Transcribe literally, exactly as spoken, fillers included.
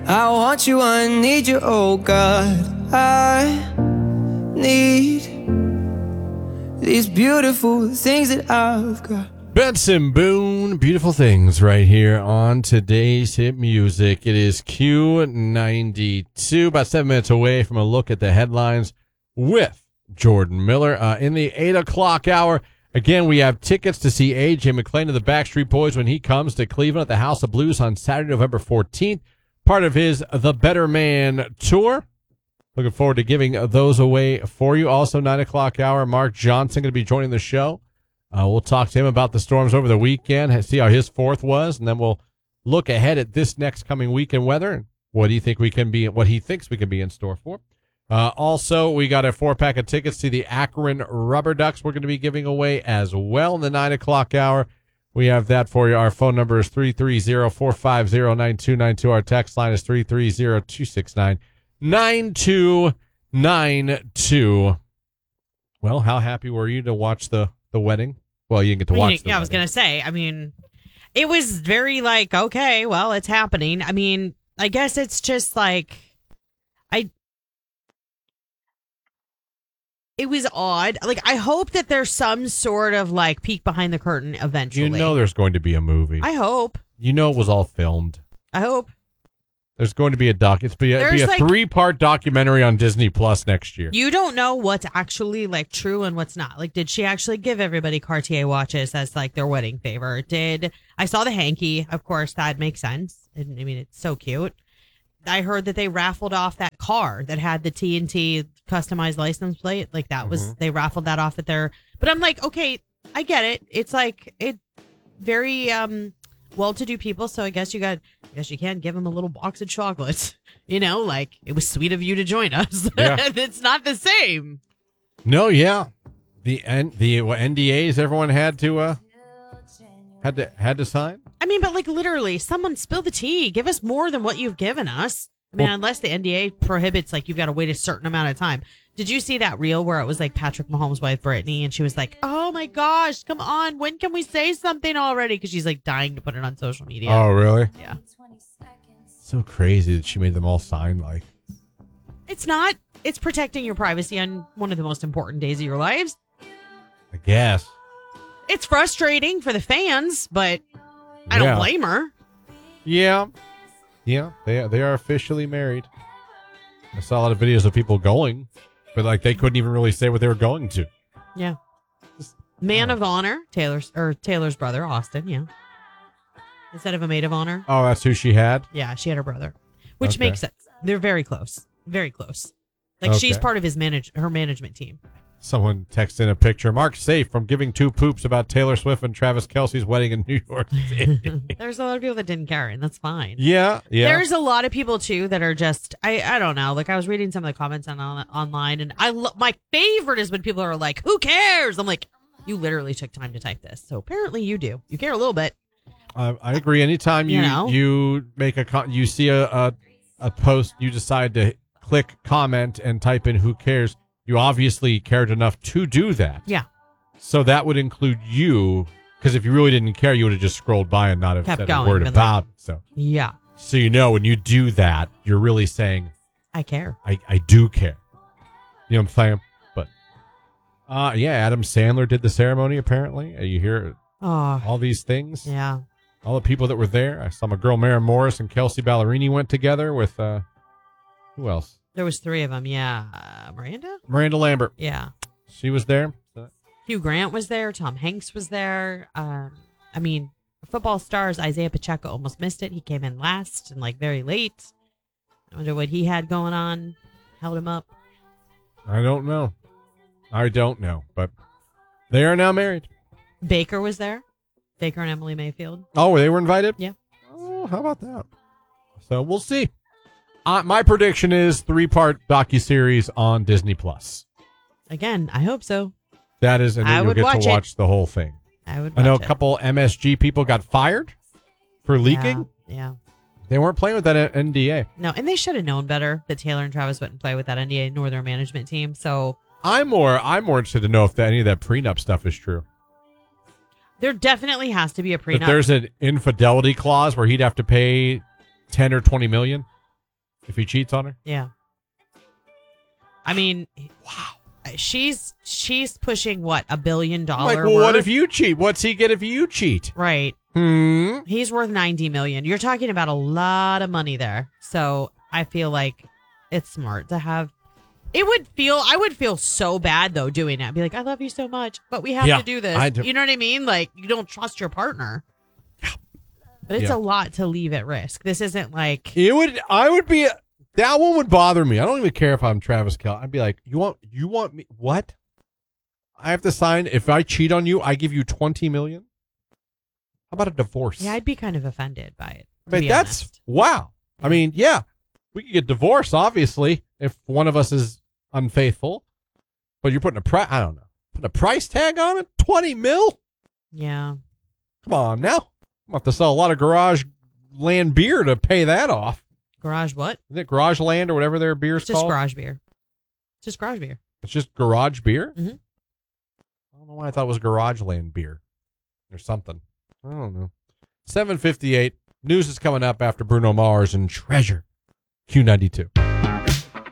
I want you, I need you, oh God. I need these beautiful things that I've got. Benson Boone, beautiful things right here on today's hit music. It is Q ninety-two, about seven minutes away from a look at the headlines with Jordan Miller. Uh, in the eight o'clock hour, again, we have tickets to see A J McClain of the Backstreet Boys when he comes to Cleveland at the House of Blues on Saturday, November fourteenth, part of his The Better Man tour. Looking forward to giving those away for you. Also, nine o'clock hour, Mark Johnson going to be joining the show. Uh, we'll talk to him about the storms over the weekend, see how his fourth was, and then we'll look ahead at this next coming weekend weather and what do you think we can be, what he thinks we can be in store for. Uh, also, we got a four pack of tickets to the Akron Rubber Ducks we're going to be giving away as well in the nine o'clock hour. We have that for you. Our phone number is three three zero, four five zero, nine two nine two. Our text line is three three zero, two six nine, nine two nine two. Well, how happy were you to watch the the wedding? Well, you didn't get to I watch mean, the Yeah, wedding. I was going to say, I mean, it was very like, okay, well, it's happening. I mean, I guess it's just like, I, it was odd. Like, I hope that there's some sort of like peek behind the curtain eventually. You know there's going to be a movie. I hope. You know it was all filmed. I hope. There's going to be a doc. It's be a, be There's a like- three-part documentary on Disney Plus next year. You don't know what's actually like true and what's not. Like, did she actually give everybody Cartier watches as like their wedding favor? Did I saw the hanky? Of course, that makes sense. I mean, it's so cute. I heard that they raffled off that car that had the T N T customized license plate. Like that was Mhm. they raffled that off at their. But I'm like, okay, I get it. It's like it very um well-to-do people. So I guess you got. I guess you can give them a little box of chocolates. You know, like it was sweet of you to join us. Yeah. It's not the same. No, yeah, the N the what, N D As everyone had to uh had to had to sign. I mean, but like literally, someone spill the tea. Give us more than what you've given us. I mean, Well- unless the N D A prohibits, like, you've got to wait a certain amount of time. Did you see that reel where it was like Patrick Mahomes' wife, Brittany, and she was like, oh my gosh, come on. When can we say something already? Because she's like dying to put it on social media. Oh, really? Yeah. So crazy that she made them all sign. Like, It's not. It's protecting your privacy on one of the most important days of your lives. I guess. It's frustrating for the fans, but I Yeah. don't blame her. Yeah, yeah, they they are officially married. I saw a lot of videos of people going, but like they couldn't even really say what they were going to. Yeah. Man of honor, Taylor's or Taylor's brother, Austin, yeah. Instead of a maid of honor. Oh, that's who she had. Yeah, she had her brother. Which Okay. makes sense. They're very close. Very close. Like she's Okay. part of his manage her management team. Someone texted in a picture. Mark safe from giving two poops about Taylor Swift and Travis Kelce's wedding in New York City. There's a lot of people that didn't care, and that's fine. yeah, yeah. There's a lot of people too that are just I I don't know. Like I was reading some of the comments on, on online, and I lo- my favorite is when people are like, "Who cares?" I'm like, "You literally took time to type this, so apparently you do. You care a little bit." I, I agree. Anytime you You know? you make a con- you see a, a a post, you decide to click comment and type in "who cares." You obviously cared enough to do that. Yeah. So that would include you, because if you really didn't care, you would have just scrolled by and not have Kept said going, a word been about it. So, Yeah, so you know, when you do that, you're really saying, I care. I, I do care. You know what I'm saying? But, uh, yeah, Adam Sandler did the ceremony, apparently. Uh, You hear Oh, all these things. yeah. All the people that were there. I saw my girl Maren Morris and Kelsey Ballerini went together with, uh, who else? There was three of them. Yeah, uh, Miranda. Miranda Lambert. Yeah, She was there. So- Hugh Grant was there. Tom Hanks was there. Um, I mean, football stars. Isaiah Pacheco almost missed it. He came in last and like very late. I wonder what he had going on. Held him up. I don't know. I don't know. But they are now married. Baker was there. Baker and Emily Mayfield. Oh, they were invited? Yeah. Oh, how about that? So we'll see. Uh, my prediction is three-part docuseries on Disney Plus. Again, I hope so. That is, and then I you'll would get watch to it. watch the whole thing. I would. I know a watch it. couple M S G people got fired for leaking. Yeah, yeah. They weren't playing with that N D A. No, and they should have known better that Taylor and Travis wouldn't play with that N D A nor their management team. So I'm more, I'm more interested to know if that, any of that prenup stuff is true. there definitely has to be a If prenup. there's an infidelity clause where he'd have to pay ten or twenty million. if he cheats on her? Yeah. I mean, wow. She's she's pushing what, a billion dollar Like, well, worth? what if you cheat? What's he get if you cheat? Right. Hmm. He's worth ninety million. You're talking about a lot of money there. So I feel like it's smart to have. It would feel, I would feel so bad though doing it. I'd be like, I love you so much, but we have Yeah, to do this. I do. You know what I mean? Like, you don't trust your partner. But it's Yeah. a lot to leave at risk. This isn't like, It would. I would be. That one would bother me. I don't even care if I'm Travis Kelce. I'd be like, you want, you want me? What? I have to sign. If I cheat on you, I give you twenty million. How about a divorce? yeah, I'd be kind of offended by it. I to mean, be that's honest. wow. I mean, yeah, we could get divorced, obviously, if one of us is unfaithful. But you're putting a price. I don't know. Put a price tag on it. Twenty mil. Yeah. Come on now. I'm about to sell a lot of Garage Land beer to pay that off. Garage what? Is it Garage Land or whatever their beer's It's just called? garage beer. It's just garage beer. It's just Garage beer. Mhm. I don't know why I thought it was Garage Land beer or something. I don't know. seven fifty-eight. News is coming up after Bruno Mars and Treasure. Q ninety-two.